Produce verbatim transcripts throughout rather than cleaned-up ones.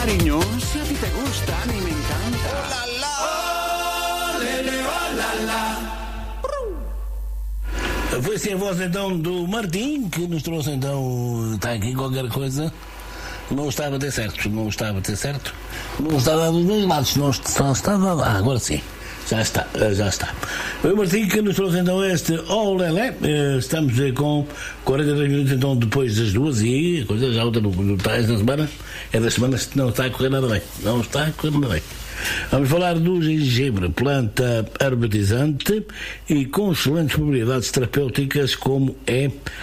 cariñosa, a ti te gusta, a mí me encanta. Oh, la, la. Oh, lele, oh, la, la. Foi assim a voz então do Martim, que nos trouxe então, está aqui qualquer coisa, não está a bater certo, não está a bater certo, não está a dar dos dois lados, não está, está a dar, ah, agora sim. Já está, já está. Foi o Martim que nos trouxe então este Olelé. Estamos com quarenta e três minutos então depois das duas e a coisa já outra no está esta semana. É das semanas que não está a correr nada bem. Não está a correr nada bem. Vamos falar do gengibre, planta aromatizante e com excelentes propriedades terapêuticas, como é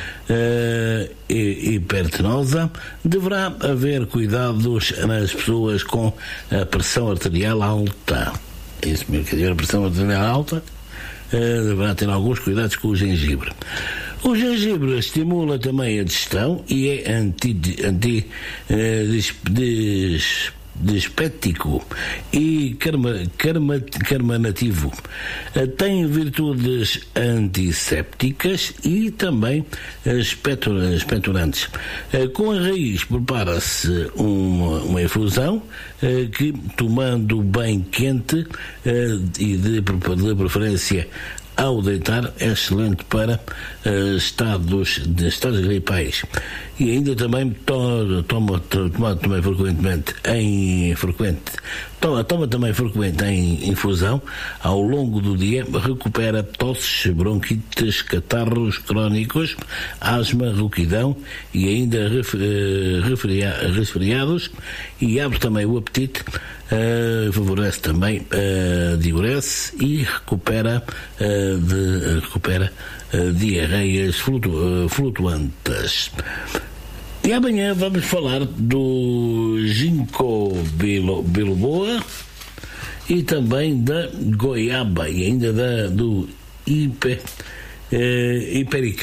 uh, hipertenosa. Deverá haver cuidados nas pessoas com a pressão arterial alta. Isso mesmo, quer dizer, a pressão arterial alta, uh, deverá ter alguns cuidados com o gengibre. O gengibre estimula também a digestão e é anti, anti uh, dis, dis, dispéptico e karma, karma, carminativo. Uh, tem virtudes antissépticas e também expectorantes. Uh, com a raiz prepara-se uma, uma infusão uh, que, tomando bem quente uh, e de, de preferência ao deitar, é excelente para uh, estados, de estados gripais. E ainda também toma, toma, toma também frequentemente em frequente toma, toma também frequente em infusão ao longo do dia. Recupera tosses, bronquites, catarros crónicos, asma, rouquidão e ainda resfria, resfriados, e abre também o apetite. Uh, favorece também, uh, diurece e recupera, uh, de, uh, recupera uh, diarreias flutu, uh, flutuantes. E amanhã vamos falar do ginkgo biloba e também da goiaba e ainda da, do hiper, uh, hipericão.